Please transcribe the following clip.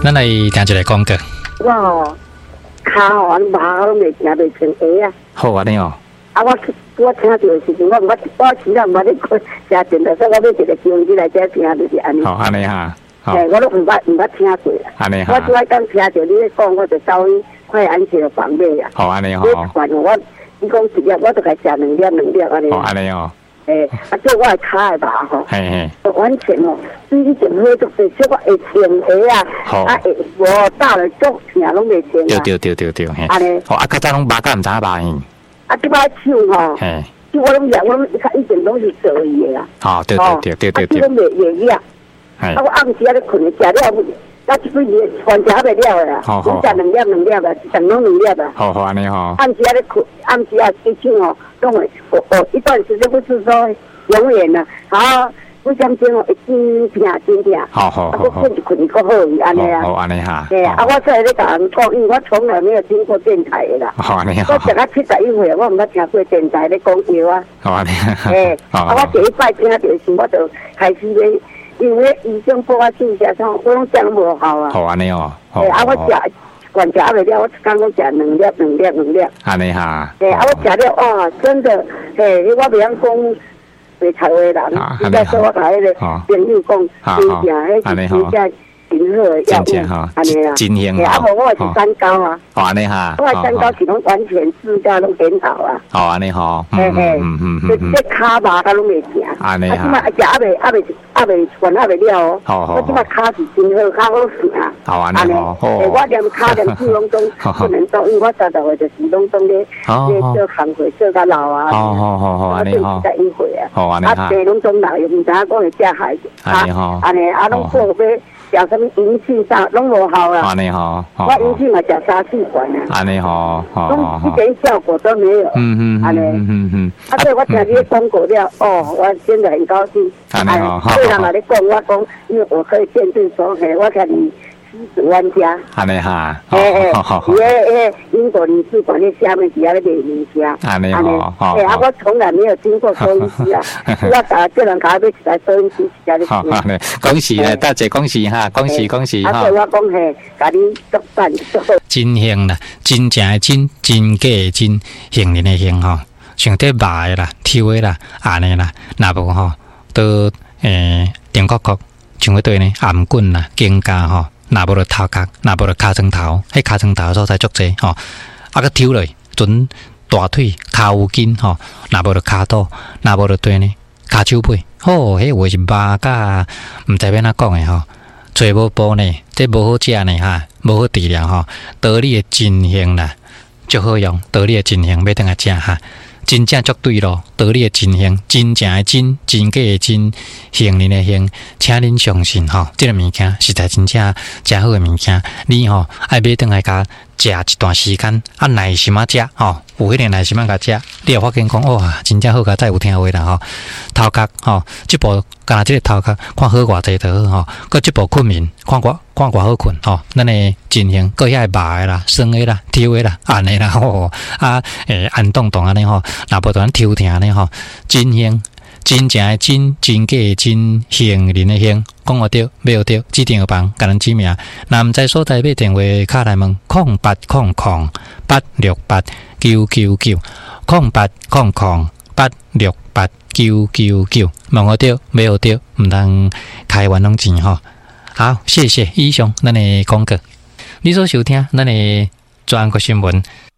咱来听一个广告。 我哦，骹哦，麻我袂行袂成鞋啊。 好啊，你哦。 啊，我听到的时阵，我时常捌咧看车电台，所以我买一个收音机来这听，就是安尼。 好，安尼哈。 我都唔捌听过啦。 安尼哈。 我拄仔刚听到你咧讲，我就稍微快安全的防备啊。 好，安尼哈。 你讲一粒，我就该食两粒安尼。 好，安尼哦。 这我的骹的麻吼，完全哦，对以前好做些，小我会穿鞋啊，会无大了足疼拢袂穿啊。 对，嘿。安尼。好，较早拢麻甲唔知麻去。 即摆手吼，手我拢我以前拢是做伊的啦。 哦，对。 手拢袂痒。我暗时咧困，食了。我这几日全食袂了啦，只食两粒啦，剩拢2粒啦。 好，安尼吼。 暗时咧困，暗时洗手哦，拢会一段时间不是说永远啦，好，我相信哦，会真疼。 好。 我困就困个好，安尼啊。 好，安尼哈。 我再咧甲人讲，因为我从来没有听过电台的啦。 好，安尼好。 我食到71岁，我毋捌听过电台咧讲药啊。 好，安尼。 我第一摆听到时，我就开始咧。因为医生帮我注射上，我拢食拢无效啊。 好安尼哦。 我食管食袂了，我刚讲食2粒。 安尼哈。 我食了哇，真的，我袂晓讲袂读的人，应该说我甲迄个朋友讲，真正迄真好的药物，安尼啊。 真香啊，无我是三高啊。 好安尼哈。 我三高是拢完全治疗拢检讨啊。 好安尼吼。 这骹麻甲拢袂疼。 安尼哈。 即摆食还袂了哦。 好。 我即摆骹是真好，骹好行。 好安尼吼。 我连骹连手拢总不能动，因为我30岁就是拢总咧做工课做到老啊。 好安尼吼。 71岁啊。 好安尼哈。 病拢总老，又毋知影讲会食害。 安尼吼。 安尼拢做要。食什么银杏啥拢无效啊！ 安尼吼， 我银杏嘛食3、4罐啊！ 安尼吼， 拢一点效果都没有。安尼，所以我听你讲过了，我真的很高兴。 安尼吼， 虽然嘛，你讲我讲，因为我可以见证说，我看你40万家。 安尼哈， 好。英国领事馆那下面底下那个名家。 安尼吼， 我从来没有听过收音机啊，我打叫人家要来收音机家的。 好，恭喜咧，大姐恭喜哈，恭喜哈。 啊，对我讲嘿，甲你作伴做好。 真香啦，真正的真，真假的真，杏仁的杏吼，像得麻的啦、抽的啦、安尼啦，若无吼，都电角角，像迄对呢，颔棍啦、肩胛吼。若无就头壳，若无就骹床头，迄骹床头所在足济吼，个抽落准大腿骹有筋吼，若无就骹肚，若无就对呢骹手背，迄话是麻甲，毋知要哪讲诶吼，找无补呢，这无好食呢哈，无好治疗吼，道理诶真香啦，足好用，道理诶真香，要等下食哈。真正足对咯，道理的真香，真正的真，真假的真，杏仁的杏，请恁相信吼，这个物件实在真正真好的物件。你吼爱买转来甲食一段时间，耐心食吼，有迄个耐心甲食，你有发现讲真正好甲再有听话啦吼。头壳吼，这部干这个头壳看好偌济就好吼，佮这部困眠看偌好困吼，咱的真香，佮遐麻的啦、酸的啦、抽的啦、按的啦吼，按动动安尼吼，若无咱抽疼呢吼，真香，真正的真，真假的真，杏仁的杏，讲学对，买学对，指定个房，甲咱指名，若毋知所在，买电话卡来问0800-868-999，0800-868-999，问学对，买学对，毋通开玩弄钱吼。好，谢谢以上咱的广告。你所收听咱的全国新闻。